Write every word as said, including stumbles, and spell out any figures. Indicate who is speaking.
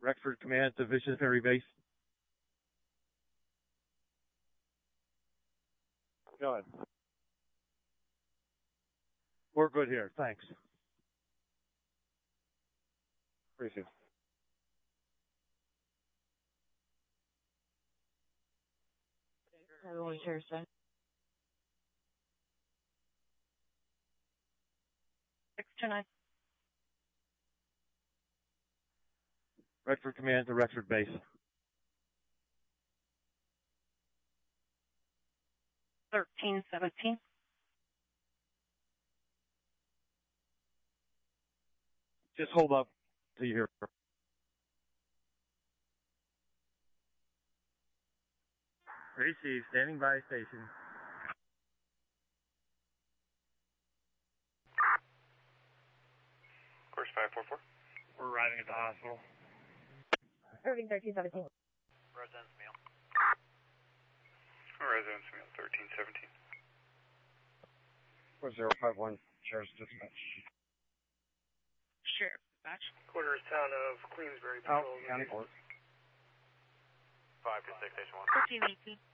Speaker 1: Rexford Command to Visionary Base. Go ahead. We're good here, thanks. Appreciate it.
Speaker 2: Everyone shares that. Six two nine.
Speaker 1: Rexford Command to Rexford Base.
Speaker 2: Thirteen seventeen.
Speaker 1: Just hold up till you hear. Receive, standing by station.
Speaker 3: Course five four four.
Speaker 1: We're arriving at the hospital.
Speaker 2: Irving thirteen seventeen.
Speaker 3: Residence meal. Residence meal thirteen seventeen.
Speaker 1: four zero five one, Sheriff's Dispatch.
Speaker 2: Sheriff Dispatch.
Speaker 3: Quarters town of Queensbury Patrol.
Speaker 1: Oh, County Court.
Speaker 3: five to six, station one.
Speaker 2: Thirteen eighteen.